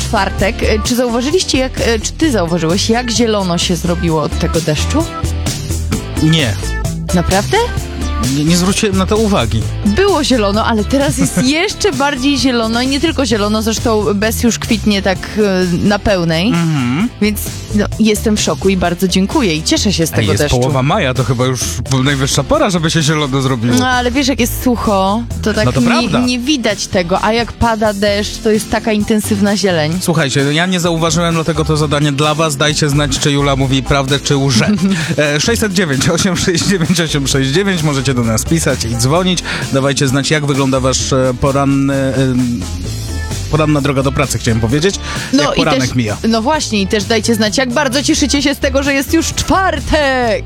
czwartek. Czy zauważyliście, czy ty zauważyłeś, jak zielono się zrobiło od tego deszczu? Nie. Naprawdę? Nie zwróciłem na to uwagi. Było zielono, ale teraz jest jeszcze bardziej zielono i nie tylko zielono, zresztą Bez już kwitnie tak na pełnej, więc jestem w szoku i bardzo dziękuję i cieszę się z tego jest deszczu. połowa maja, to chyba już najwyższa pora, żeby się zielono zrobiło. No ale wiesz, jak jest sucho, to tak to prawda. nie widać tego, a jak pada deszcz, to jest taka intensywna zieleń. Słuchajcie, ja nie zauważyłem, dlatego to zadanie dla was. Dajcie znać, czy Jula mówi prawdę, czy łże. 609 869 869, możecie do nas pisać i dzwonić. Dawajcie znać, jak wygląda wasz poranna droga do pracy, chciałem powiedzieć. Jak poranek mija. No właśnie, i też dajcie znać, jak bardzo cieszycie się z tego, że jest już czwartek!